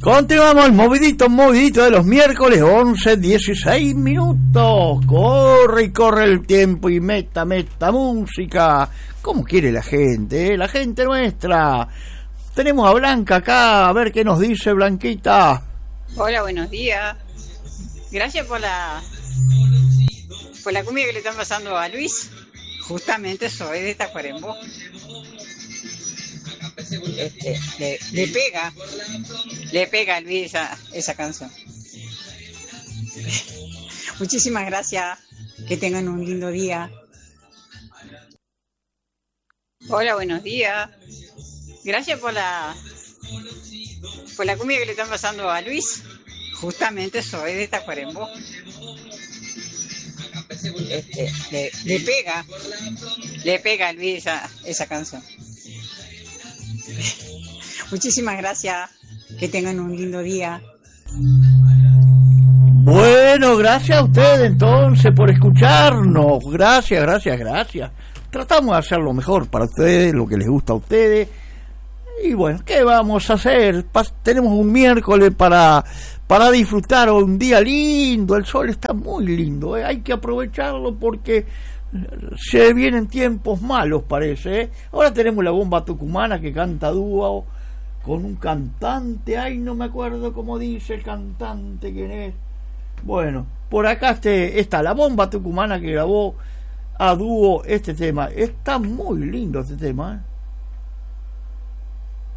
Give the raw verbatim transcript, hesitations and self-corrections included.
Continuamos el movidito, movidito de los miércoles, once, dieciséis minutos. Corre y corre el tiempo y meta, meta música. ¿Cómo quiere la gente, eh? La gente nuestra. Tenemos a Blanca acá, a ver qué nos dice Blanquita. Hola, buenos días. Gracias por la por la cumbia que le están pasando a Luis. Justamente soy de Tacuarembó. Este, le, le pega, le pega a Luis esa, esa canción. Muchísimas gracias, que tengan un lindo día. Hola, buenos días. Gracias por la por la cumbia que le están pasando a Luis. Justamente soy de Tacuarembó. Este, le, le pega, le pega a Luis esa, esa canción. Muchísimas gracias, que tengan un lindo día. Bueno, gracias a ustedes entonces por escucharnos. Gracias, gracias, gracias. Tratamos de hacer lo mejor para ustedes, lo que les gusta a ustedes. Y bueno, ¿qué vamos a hacer? Pas- tenemos un miércoles para, para disfrutar, un día lindo, el sol está muy lindo, ¿eh? Hay que aprovecharlo porque se vienen tiempos malos, parece, ¿eh? Ahora tenemos la bomba tucumana que canta dúo con un cantante, ay, no me acuerdo cómo dice el cantante, quién es. Bueno, por acá este, está la bomba tucumana que grabó a dúo este tema. Está muy lindo este tema, ¿eh?